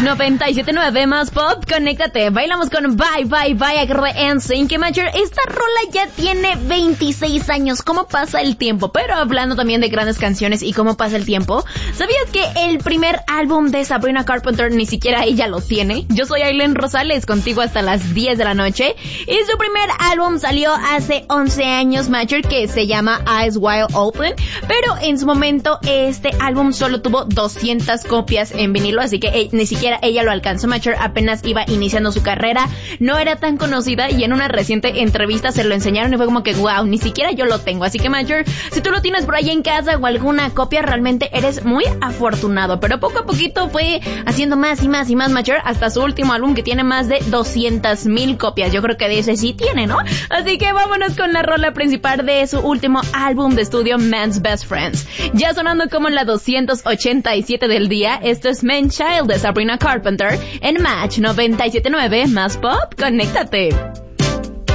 97.9 más pop, conéctate. Bailamos con Bye Bye Bye de NSYNC. Major, esta rola ya tiene 26 años. ¿Cómo pasa el tiempo? Pero hablando también de grandes canciones y cómo pasa el tiempo, ¿sabías que el primer álbum de Sabrina Carpenter ni siquiera ella lo tiene? Yo soy Aileen Rosales, contigo hasta las 10 de la noche. Y su primer álbum salió hace 11 años, Major, que se llama Eyes Wide Open. Pero en su momento este álbum solo tuvo 200 copias en vinilo, así que ni siquiera ella lo alcanzó. Major apenas iba iniciando su carrera, no era tan conocida, y en una reciente entrevista se lo enseñaron y fue como que wow, ni siquiera yo lo tengo. Así que Major, si tú lo tienes por ahí en casa o alguna copia, realmente eres muy afortunado. Pero poco a poquito fue haciendo más y más y más, Major, hasta su último álbum que tiene más de 200,000 copias. Yo creo que de ese sí tiene, ¿no? Así que vámonos con la rola principal de su último álbum de estudio, Man's Best Friends. Ya sonando como en la 287 del día, esto es Man Child de Sabrina Carpenter en Match 97.9 más pop, conéctate.